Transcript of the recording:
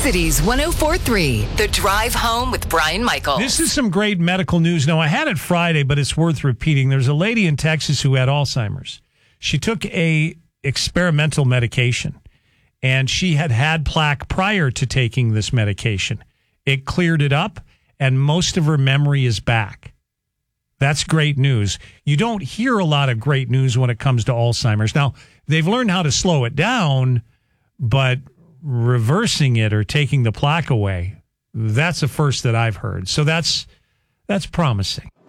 Cities 104.3, The Drive Home with Brian Michaels. This is some great medical news. Now, I had it Friday, but it's worth repeating. There's a lady in Texas who had Alzheimer's. She took a experimental medication, and she had plaque prior to taking this medication. It cleared it up, and most of her memory is back. That's great news. You don't hear a lot of great news when it comes to Alzheimer's. Now, they've learned how to slow it down, but reversing it or taking the plaque away, that's the first that I've heard. So that's promising.